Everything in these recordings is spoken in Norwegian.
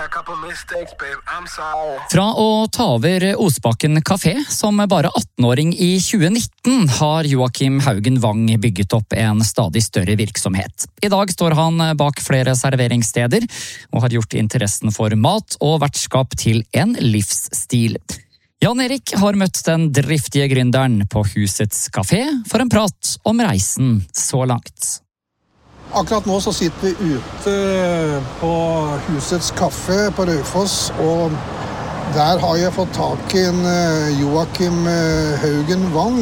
a couple mistakes, babe. I'm sorry. Fra å ta over Osbakken kafé som bare 18-åring i 2019 har Joakim Haugen Wang bygget opp en stadig større virksomhet. I dag står han bak flere serveringssteder og har gjort interessen for mat og vertskap til en livsstil. Jan Erik har møtt den driftige gründeren på Husets kafé for en prat om reisen så langt. Akkurat nå så sitter vi ute på Husets kafé på Raufoss, og der har jeg fått tak i en Joakim Haugen Wang.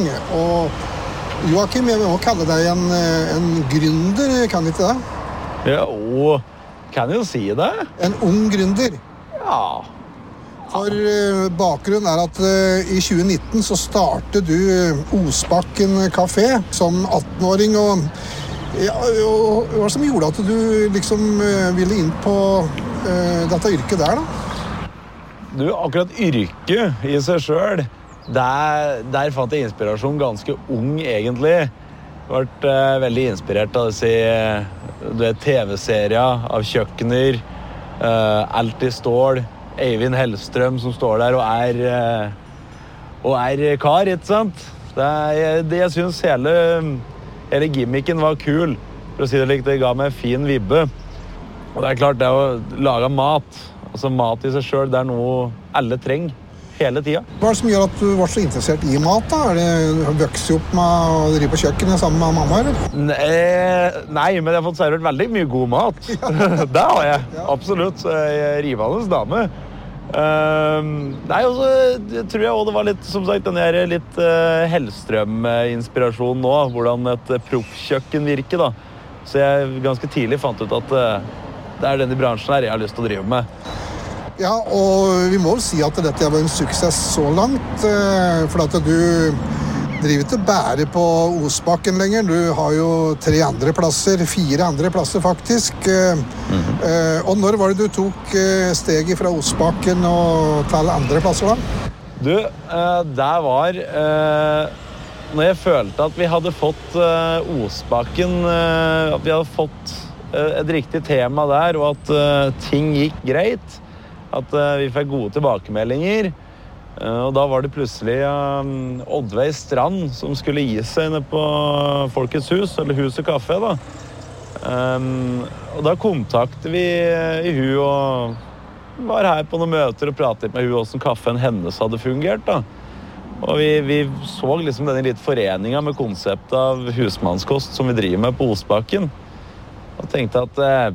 Og Joakim, jeg må kalle deg en gründer, kan ikke det? Jo, kan jo si det. En ung gründer. Ja. For bakgrunnen er at i 2019 så startet du Osbakken kafé som 18-åring, og ja, hva var det som gjorde at du liksom ville inn på dette yrket der da? Du, akkurat yrket i seg selv, der fant jeg inspirasjon ganske ung egentlig. Jeg har vært veldig inspirert av disse TV-serier av kjøkkener, Alt i stål, Eivind Hellstrøm som står der og er kar, ikke sant? Jeg synes hele gimmicken var kul, for å si det likt, det ga meg fin vibbe. Og det er klart, det å lage mat, altså mat i seg selv, det er noe alle trenger hele tiden. Hva er det som gjør at du var så interessert i mat da? Er det vokst opp med å drive på kjøkkenet sammen med mamma, eller? Nei, men jeg har fått servert veldig mye god mat. Det har jeg, absolutt. Jeg er rivende dame. Nei, og så tror jeg også det var litt, som sagt, den her litt Hellstrøm-inspirasjon nå, hvordan et proffkjøkken virker da. Så jeg ganske tidlig fant ut at det er denne bransjen her jeg har lyst til å drive med. Ja, og vi må vel si at dette var en suksess så langt, for at du driver ikke bare på Osbakken lenger. Du har jo 4 andre plasser faktisk. Og når var det du tok steget fra Osbakken og til andre plasser da? Du, der var når jeg følte at vi hadde fått Osbakken, at vi hadde fått et riktig tema der, og at ting gikk greit, at vi fikk gode tilbakemeldinger. Og da var det plutselig Oddveig Strand som skulle gi seg inne på Folkets hus, eller Huset kafé da. Og da kontaktet vi i hun og var her på noen møter og pratet med hun hvordan kaffen hennes hadde fungert da. Og vi så liksom denne litt foreningen med konseptet av husmannskost som vi driver med på Osbakken. Og tenkte at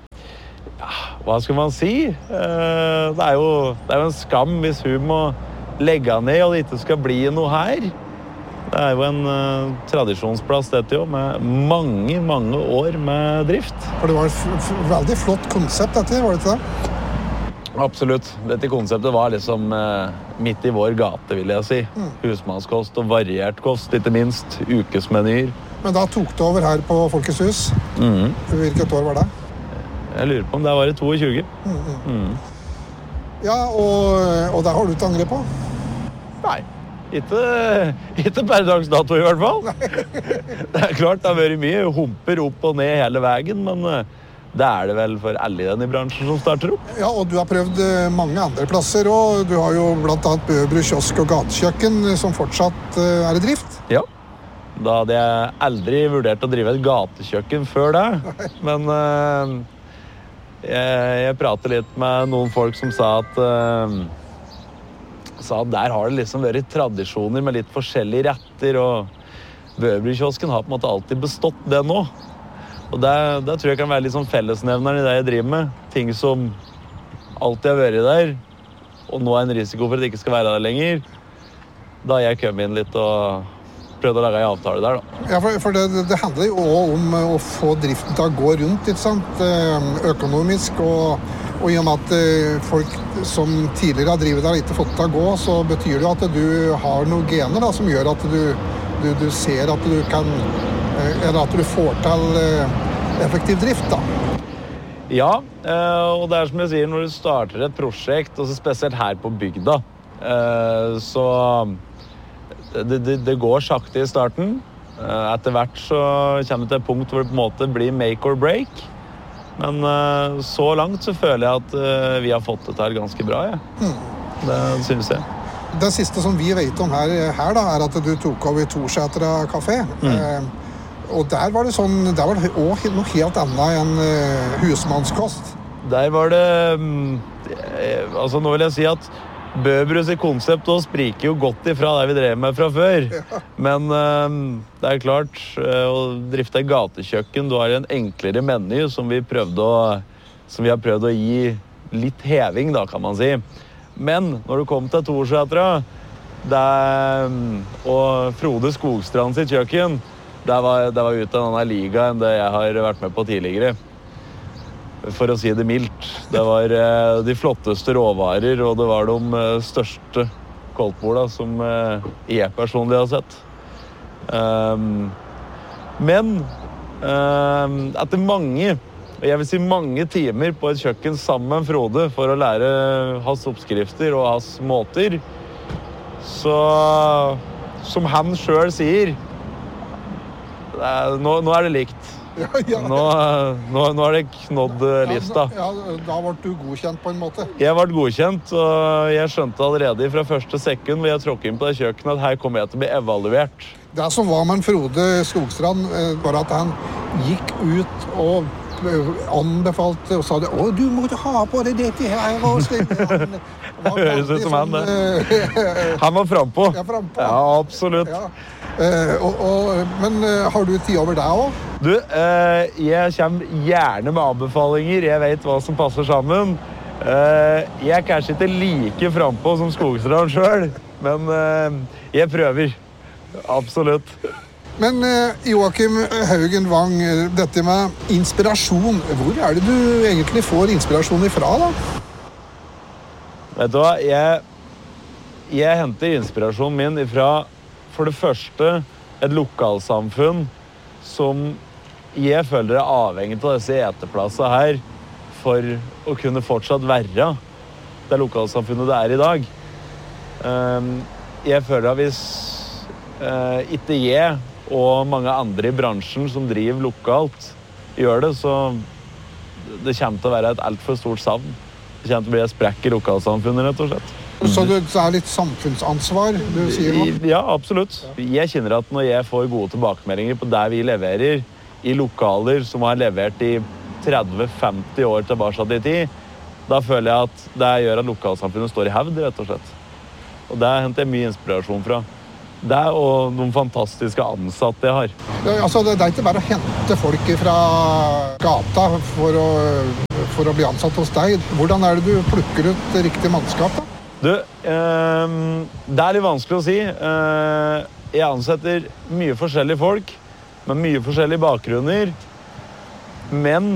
hva skal man si? Det er jo en skam hvis hun må legge ned og det ikke skal bli noe her. Det er jo en tradisjonsplass dette jo, med mange år med drift. For det var et veldig flott konsept dette, var det ikke det? Absolutt. Dette konseptet var liksom midt i vår gate, vil jeg si. Husmannskost og variert kost, ikke minst ukesmenyer. Men da tok du over her på Folkets hus. Hvilket år var det? Jeg lurer på om det var i 22. Ja, og det har du ikke angret på? Nei, ikke per dags dato i hvert fall. Det er klart, det har vært mye humper opp og ned hele veien, men det er det vel for alle i denne bransjen som starter opp. Ja, og du har prøvd mange andre plasser, og du har jo blant annet Bøbru kiosk og gatekjøkken som fortsatt er i drift. Ja, da hadde jeg aldri vurdert å drive et gatekjøkken før det, men jeg pratet litt med noen folk som sa at der har det liksom vært tradisjoner med litt forskjellige retter, og Bøbru-kiosken har på en måte alltid bestått det nå. Og det tror jeg kan være litt sånn fellesnevneren i det jeg driver med. Ting som alltid har vært der, og nå er en risiko for at det ikke skal være der lenger. Da jeg kom inn litt og prøvde å lage en avtale der da. Ja, for det handler jo også om å få driften til å gå rundt, ikke sant? Økonomisk, og i og med at folk som tidligere har drivet der ikke fått til å gå, så betyr det at du har noen gener da, som gjør at du ser at du kan, eller at du får til effektiv drift da. Ja, og det er som jeg sier, når du starter et prosjekt, og så spesielt her på bygda, så det går sakte i starten. Etter hvert så kommer det til et punkt hvor det på en måte blir make or break. Men så langt så føler jeg at vi har fått det til ganske bra, ja. Det synes jeg. Det siste som vi vet om her da, at du tok over Torsetra kafé. Og der var det også noe helt annet enn husmannskost. Der var det, altså nå vil jeg si at Bøbrus i konsept også spriker jo godt ifra det vi drev med fra før. Ja. Men det klart, å drifte et gatekjøkken, du har en enklere meny som vi har prøvd å gi litt heving, da, kan man si. Men når du kom til Torsetra, og Frode Skogstrand sitt kjøkken, det var ute en annen liga enn det jeg har vært med på tidligere. For å si det mildt. Det var de flotteste råvarer, og det var de største koldtborda som jeg personlig har sett. Men etter mange timer på et kjøkken sammen med Frode for å lære hans oppskrifter og hans måter, så som han selv sier, nå er det likt. Ja. Nå har det knådd lista. Ja, da ble du godkjent på en måte. Jeg ble godkjent, og jeg skjønte allerede fra første sekund hvor jeg tråkket inn på det kjøkkenet at her kommer jeg til å bli evaluert. Det som var med Frode Skogstrand var at han gikk ut og anbefalte og sa det, du må ikke ha på deg dette her. Det høres ut som han, det. Han var frempå. Ja, absolutt. Ja. Men har du tid over deg også? Du, jeg kommer gjerne med anbefalinger. Jeg vet hva som passer sammen. Jeg kanskje ikke like frempå som Skogstrand selv, men jeg prøver. Absolutt. Men Joakim Haugen Wang, dette med inspirasjon, hvor er det du egentlig får inspirasjon ifra da? Vet du hva, jeg henter inspirasjonen min ifra, for det første, et lokalsamfunn som jeg føler er avhengig av disse eteplassene her for å kunne fortsatt være det lokalsamfunnet det er i dag. Jeg føler at hvis ikke jeg og mange andre i bransjen som driver lokalt gjør det, så det kommer til å være et alt for stort savn. Det kommer til å bli et sprekk i lokalsamfunnet, rett og slett. Så det er litt samfunnsansvar, du sier nå? Ja, absolutt. Jeg kjenner at når jeg får gode tilbakemeldinger på det vi leverer i lokaler som har levert i 30-50 år tilbake i tid, da føler jeg at det gjør at lokalsamfunnet står i hevd, rett og slett. Og det henter jeg mye inspirasjon fra. Det og noen fantastiske ansatte jeg har. Ja, altså, det er ikke bare å hente folk fra gata for å bli ansatt hos deg. Hvordan er det du plukker ut riktig mannskap da? Du, det er litt vanskelig å si. Jeg ansetter mye forskjellige folk, med mye forskjellige bakgrunner. Men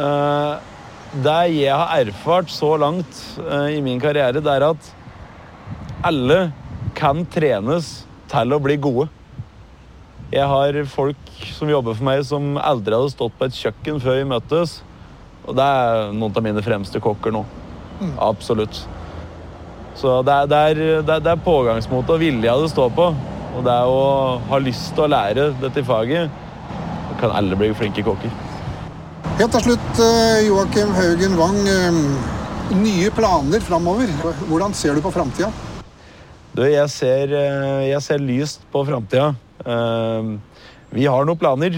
det jeg har erfart så langt i min karriere, det er at alle kan trenes til å bli gode. Jeg har folk som jobber for meg som aldri hadde stått på et kjøkken før vi møttes, og det er noen av mine fremste kokker nå. Absolutt. Så det er pågangsmot og vilje det står på, og det er å ha lyst til å lære dette faget. Da kan alle bli flinke kokker. Helt til slutt, Joakim Haugen Wang, nye planer fremover. Hvordan ser du på fremtiden? Du, jeg ser lyst på fremtiden. Vi har noen planer.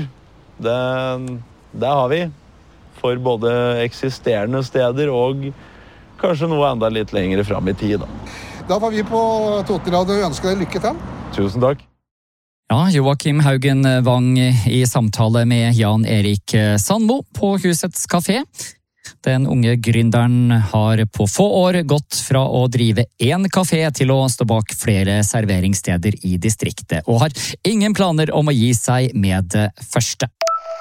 Det har vi. For både eksisterende steder og kanskje noe enda litt lengre frem i tid. Da får vi på Totenradio ønske deg lykke til. Tusen takk. Ja, Joakim Haugen Wang i samtale med Jan Erik Sandmo på Husets Café. Den unge gründeren har på få år gått fra å drive én kafé til å stå bak flere serveringssteder i distriktet, og har ingen planer om å gi seg med det første.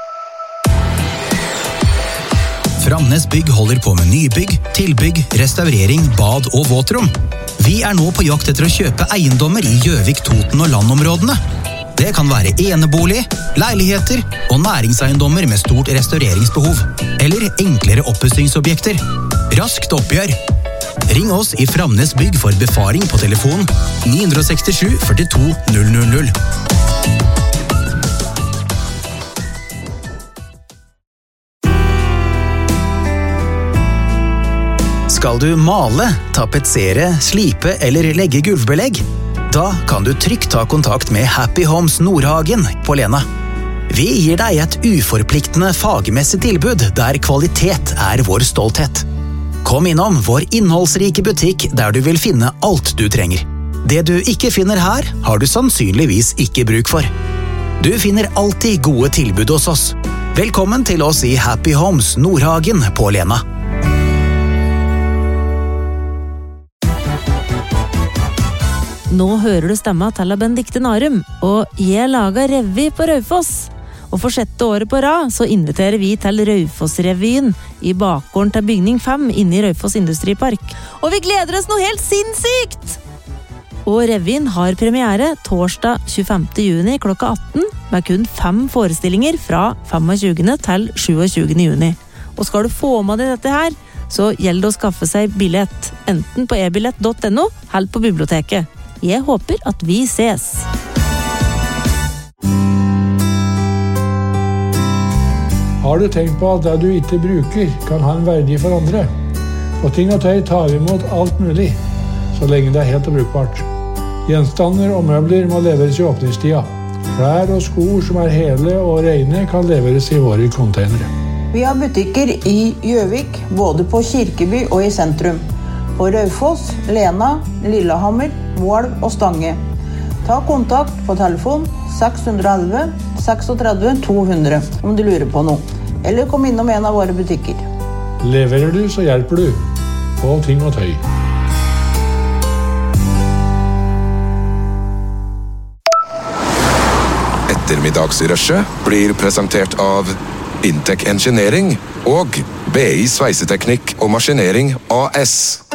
Framnes Bygg holder på med nybygg, tilbygg, restaurering, bad og våtrom. Vi er nå på jakt etter å kjøpe eiendommer i Gjøvik, Toten og landområdene. Det kan være enebolig, leiligheter og næringseiendommer med stort restaureringsbehov, eller enklere oppussingsobjekter. Raskt oppgjør. Ring oss i Framnes Bygg for befaring på telefon 967 42 000. Skal du male, tapetsere, slipe eller legge gulvbelegg? Da kan du trygt ta kontakt med Happy Homes Nordhagen på Lena. Vi gir deg et uforpliktende fagmessig tilbud der kvalitet er vår stolthet. Kom innom vår innholdsrike butikk der du vil finne alt du trenger. Det du ikke finner her, har du sannsynligvis ikke bruk for. Du finner alltid gode tilbud hos oss. Velkommen til oss i Happy Homes Nordhagen på Lena. Nå hører du stemma til Benedikte Narum, og jeg lager revy på Raufoss. Og for 6. året på rad så inviterer vi til Raufoss-revyen i bakgården til bygning 5 inne i Raufoss Industripark. Og vi gleder oss noe helt sinnssykt! Og revyen har premiere torsdag 25. juni klokka 18 med kun 5 forestillinger fra 25. til 27. juni. Og skal du få med deg dette her, så gjelder det å skaffe seg billett, enten på ebillett.no eller på biblioteket. Jeg håper at vi ses. Har du tenkt på at det du ikke bruker kan ha en verdi for andre? Og ting og tøy tar vi imot alt mulig, så lenge det er helt og brukbart. Gjenstander og møbler må leveres i åpningstida. Klær og sko som er hele og rene kan leveres i våre containere. Vi har butikker i Gjøvik, både på Kirkeby og i sentrum. På Raufoss, Lena, Lillehammer, Målv og Stange. Ta kontakt på telefon 611 36 200 om du lurer på noe. Eller kom innom en av våre butikker. Leverer du, så hjelper du. På ting og tøy. Ettermiddagsrushet blir presentert av Intec Engineering og BI Sveiseteknikk og Maskinering AS.